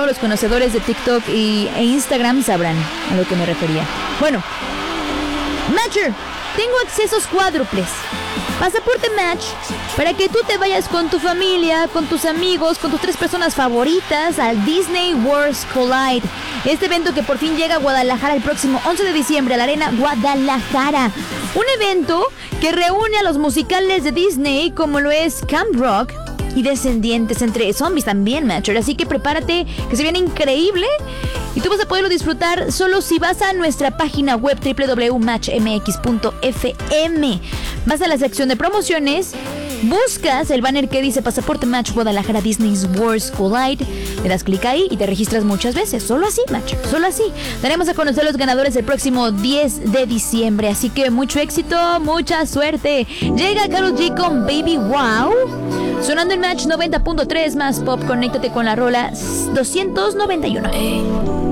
los conocedores de TikTok e Instagram sabrán a lo que me refería. Bueno, Matcher, tengo accesos cuádruples. Pasaporte Match para que tú te vayas con tu familia, con tus amigos, con tus 3 personas favoritas al Disney Worlds Collide. Este evento que por fin llega a Guadalajara el próximo 11 de diciembre a la Arena Guadalajara. Un evento que reúne a los musicales de Disney como lo es Camp Rock y Descendientes, entre zombies también, Matcher. Así que prepárate, que se viene increíble. Y tú vas a poderlo disfrutar solo si vas a nuestra página web www.matchmx.fm. Vas a la sección de promociones, buscas el banner que dice Pasaporte Match Guadalajara Disney's Worlds Collide, le das clic ahí y te registras muchas veces. Solo así, Match, solo así. Daremos a conocer los ganadores el próximo 10 de diciembre. Así que mucho éxito, mucha suerte. Llega Karol G con Baby Wow, sonando en Match 90.3 más pop. Conéctate con la rola 291.